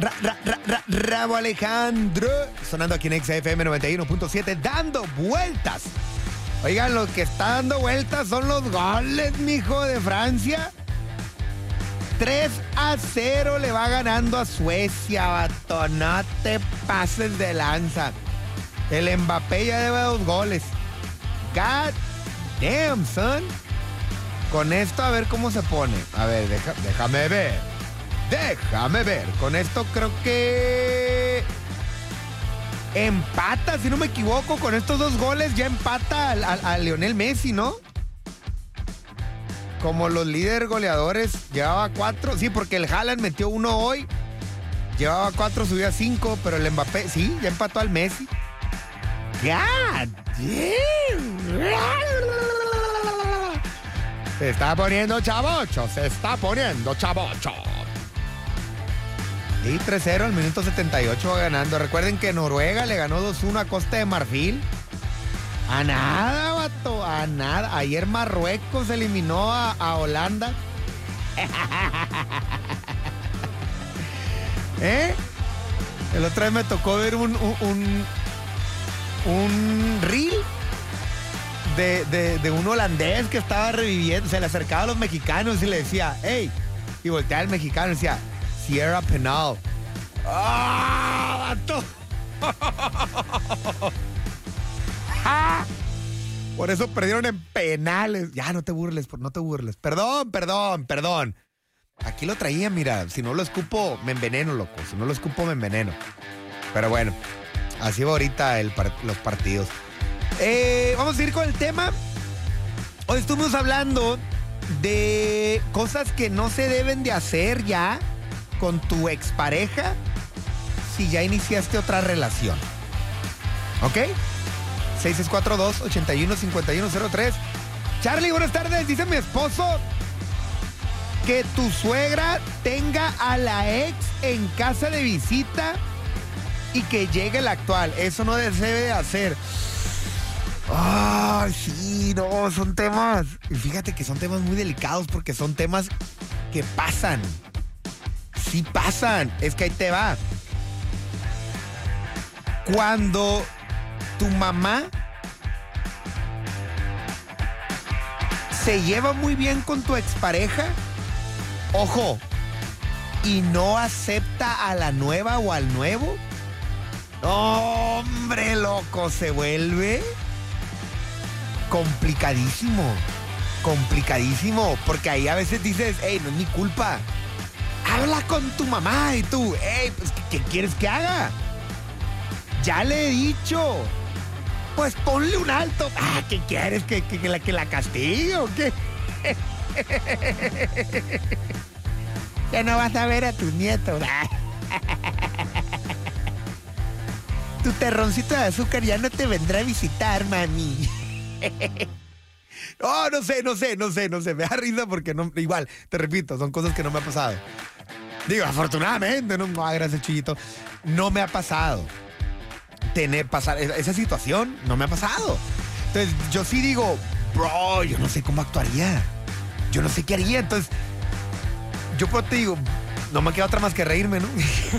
Rabo Alejandro, sonando aquí en XFM 91.7, dando vueltas. Oigan, lo que está dando vueltas son los goles, mijo, de Francia. 3-0 le va ganando a Suecia, vato. No te pases de lanza. El Mbappé ya lleva 2 goles. God damn, son. Con esto a ver cómo se pone. A ver, déjame ver. Con esto creo que empata, si no me equivoco. Con estos 2 goles ya empata a Lionel Messi, ¿no? Como los líderes goleadores, llevaba 4. Sí, porque el Haaland metió 1 hoy. Llevaba 4, subió a 5. Pero el Mbappé, sí, ya empató al Messi. God damn. Se está poniendo chavocho. Y 3-0 al minuto 78 va ganando. Recuerden que Noruega le ganó 2-1 a Costa de Marfil. A nada, vato, a nada. Ayer Marruecos eliminó a Holanda. El otro día me tocó ver un reel de un holandés que estaba reviviendo. Se le acercaba a los mexicanos y le decía, hey, y volteaba al mexicano y decía, Sierra Penal. ¡Ah, vato! Por eso perdieron en penales. Ya, no te burles. Perdón. Aquí lo traía, mira. Si no lo escupo, me enveneno, loco. Pero bueno, así va ahorita los partidos. Vamos a ir con el tema. Hoy estuvimos hablando de cosas que no se deben de hacer ya con tu expareja si ya iniciaste otra relación. ¿Ok? 6642-815103. Charlie, buenas tardes. Dice mi esposo que tu suegra tenga a la ex en casa de visita y que llegue la actual. Eso no se debe de hacer. Ay, sí, no, son temas. Y fíjate que son temas muy delicados porque son temas que pasan. Sí pasan. Es que ahí te va. Cuando tu mamá se lleva muy bien con tu expareja, ojo, y no acepta a la nueva o al nuevo, hombre, loco, se vuelve complicadísimo, porque ahí a veces dices, hey, no es mi culpa, habla con tu mamá, y tú, hey, pues, ¿qué quieres que haga? Ya le he dicho. Pues ponle un alto. ¿Qué quieres? ¿Que la castigue o qué? Ya no vas a ver a tus nietos. Tu terroncito de azúcar ya no te vendrá a visitar, mami. No sé. Me da risa porque no, igual, te repito, son cosas que no me ha pasado. Digo, afortunadamente, no, gracias, Chuyito. No me ha pasado. Pasar esa situación, no me ha pasado. Entonces, yo sí digo, bro, yo no sé cómo actuaría. Yo no sé qué haría. Entonces, yo te digo, no me queda otra más que reírme, ¿no?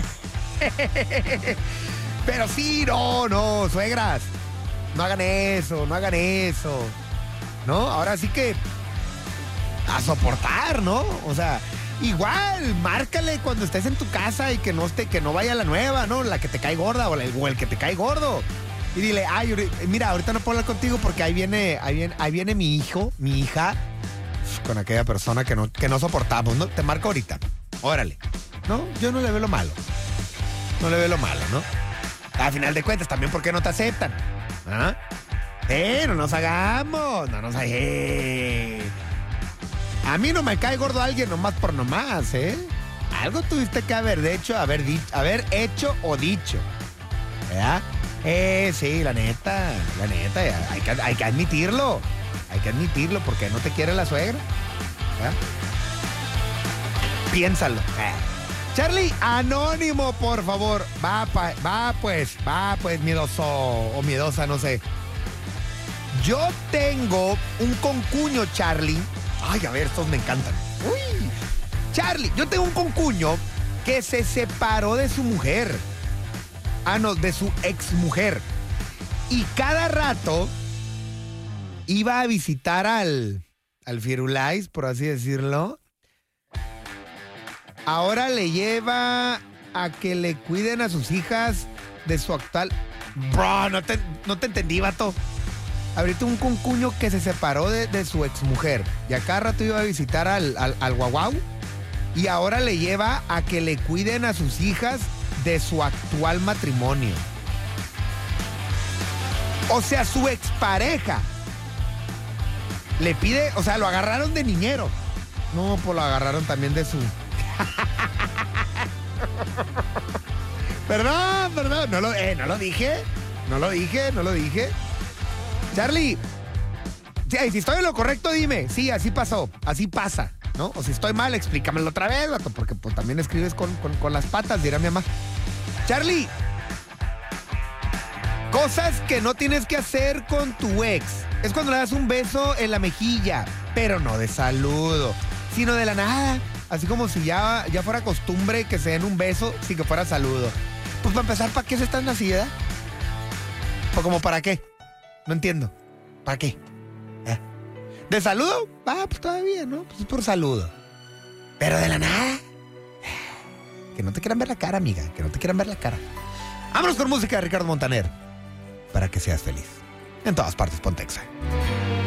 Pero sí, no, suegras. No hagan eso. ¿No? Ahora sí que a soportar, ¿no? O sea, igual, márcale cuando estés en tu casa y que no vaya la nueva, ¿no? La que te cae gorda o el que te cae gordo. Y dile, mira, ahorita no puedo hablar contigo porque ahí viene mi hija, con aquella persona que no soportamos, ¿no? Te marco ahorita. Órale. ¿No? Yo no le veo lo malo. ¿no? A final de cuentas, también, ¿por qué no te aceptan? ¿Ah? No nos hagamos. A mí no me cae gordo alguien nomás por nomás, ¿eh? Algo tuviste que haber hecho o dicho. ¿Verdad? Sí, la neta, hay que admitirlo. Porque no te quiere la suegra. ¿Verdad? Piénsalo. Charlie, anónimo, por favor. Va pues, miedoso o miedosa, no sé. Yo tengo un concuño, Charlie. Ay, a ver, estos me encantan. Uy, Charlie, yo tengo un concuño que se separó de su mujer. Ah, no, de su exmujer. Y cada rato iba a visitar al Firulais, por así decirlo. Ahora le lleva a que le cuiden a sus hijas de su actual... Bro, no te entendí, vato. Ahorita un concuño que se separó de su exmujer. Y a cada rato iba a visitar al guaguau. Y ahora le lleva a que le cuiden a sus hijas de su actual matrimonio. O sea, su expareja le pide, o sea, lo agarraron de niñero. No, pues lo agarraron también de su... Perdón, no lo dije. Charlie, si estoy en lo correcto, dime. Sí, así pasó, así pasa, ¿no? O si estoy mal, explícamelo otra vez, vato, porque pues también escribes con las patas, dirá mi mamá. Charlie, cosas que no tienes que hacer con tu ex. Es cuando le das un beso en la mejilla, pero no de saludo, sino de la nada. Así como si ya fuera costumbre que se den un beso sin que fuera saludo. Pues para empezar, ¿para qué se están así, edad? ¿O como para qué? No entiendo. ¿Para qué? ¿De saludo? Ah, pues todavía, ¿no? Pues es por saludo. Pero de la nada. Que no te quieran ver la cara, amiga. Que no te quieran ver la cara. Vámonos con música de Ricardo Montaner. Para que seas feliz. En todas partes, Pontexa.